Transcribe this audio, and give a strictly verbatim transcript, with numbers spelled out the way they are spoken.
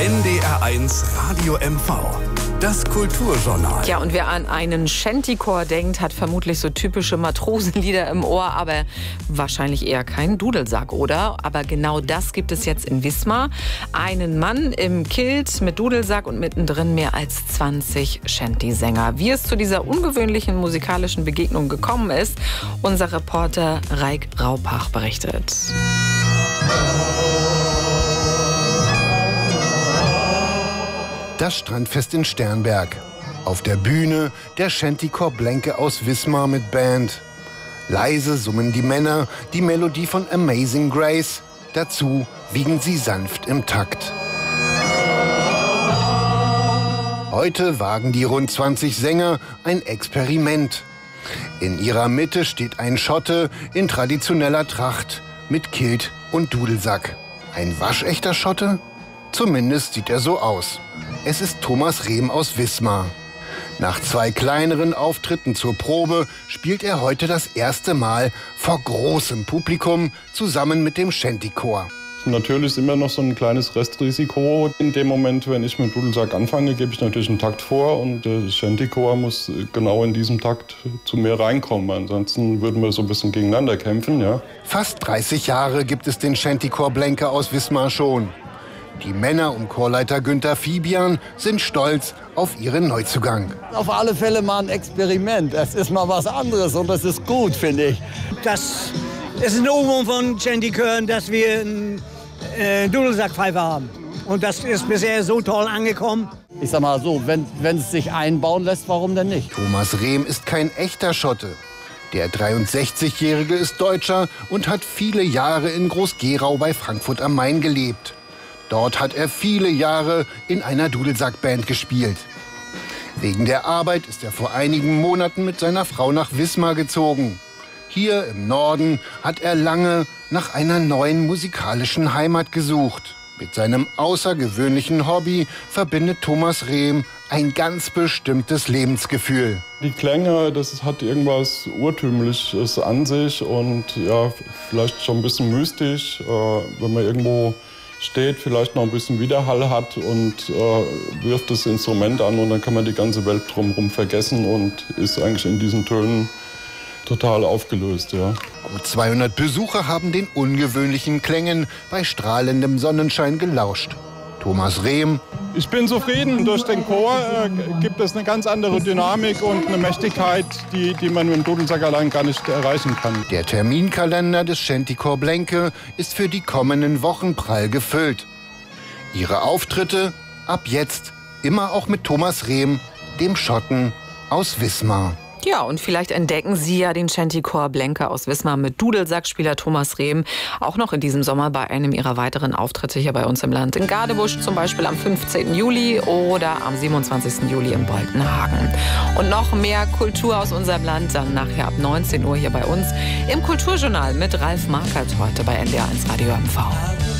N D R eins Radio M V. Das Kulturjournal. Ja, und wer an einen Shantychor denkt, hat vermutlich so typische Matrosenlieder im Ohr, aber wahrscheinlich eher keinen Dudelsack, oder? Aber genau das gibt es jetzt in Wismar. Einen Mann im Kilt mit Dudelsack und mittendrin mehr als zwanzig Shanty-Sänger. Wie es zu dieser ungewöhnlichen musikalischen Begegnung gekommen ist, unser Reporter Raik Raupach berichtet. Das Strandfest in Sternberg. Auf der Bühne der Shantychor Blenke aus Wismar mit Band. Leise summen die Männer die Melodie von Amazing Grace. Dazu wiegen sie sanft im Takt. Heute wagen die rund zwanzig Sänger ein Experiment. In ihrer Mitte steht ein Schotte in traditioneller Tracht mit Kilt und Dudelsack. Ein waschechter Schotte? Zumindest sieht er so aus. Es ist Thomas Rehm aus Wismar. Nach zwei kleineren Auftritten zur Probe spielt er heute das erste Mal vor großem Publikum zusammen mit dem Shantychor. Natürlich ist immer noch so ein kleines Restrisiko. In dem Moment, wenn ich mit Dudelsack anfange, gebe ich natürlich einen Takt vor und der Shantychor muss genau in diesem Takt zu mir reinkommen. Ansonsten würden wir so ein bisschen gegeneinander kämpfen. Ja. Fast dreißig Jahre gibt es den Shantychor Blenke aus Wismar schon. Die Männer um Chorleiter Günther Fibian sind stolz auf ihren Neuzugang. Auf alle Fälle mal ein Experiment. Es ist mal was anderes und das ist gut, finde ich. Das ist ein Novum von Shantychören, dass wir einen äh, Dudelsackpfeife haben. Und das ist bisher so toll angekommen. Ich sag mal so, wenn wenn es sich einbauen lässt, warum denn nicht? Thomas Rehm ist kein echter Schotte. Der dreiundsechzigjährige ist Deutscher und hat viele Jahre in Groß-Gerau bei Frankfurt am Main gelebt. Dort hat er viele Jahre in einer Dudelsackband gespielt. Wegen der Arbeit ist er vor einigen Monaten mit seiner Frau nach Wismar gezogen. Hier im Norden hat er lange nach einer neuen musikalischen Heimat gesucht. Mit seinem außergewöhnlichen Hobby verbindet Thomas Rehm ein ganz bestimmtes Lebensgefühl. Die Klänge, das hat irgendwas Urtümliches an sich und ja, vielleicht schon ein bisschen mystisch, äh, wenn man irgendwo steht, vielleicht noch ein bisschen Widerhall hat und äh, wirft das Instrument an und dann kann man die ganze Welt drumherum vergessen und ist eigentlich in diesen Tönen total aufgelöst. Ja. Gut zweihundert Besucher haben den ungewöhnlichen Klängen bei strahlendem Sonnenschein gelauscht. Thomas Rehm: Ich bin zufrieden. Durch den Chor äh, gibt es eine ganz andere Dynamik und eine Mächtigkeit, die, die man mit dem Dudelsack allein gar nicht erreichen kann. Der Terminkalender des Shantychor Blenke ist für die kommenden Wochen prall gefüllt. Ihre Auftritte ab jetzt immer auch mit Thomas Rehm, dem Schotten aus Wismar. Ja, und vielleicht entdecken Sie ja den Shantychor Blenke aus Wismar mit Dudelsackspieler Thomas Rehm auch noch in diesem Sommer bei einem ihrer weiteren Auftritte hier bei uns im Land. In Gadebusch zum Beispiel am fünfzehnten Juli oder am siebenundzwanzigsten Juli in Boltenhagen. Und noch mehr Kultur aus unserem Land dann nachher ab neunzehn Uhr hier bei uns im Kulturjournal mit Ralf Markert heute bei N D R eins Radio M V.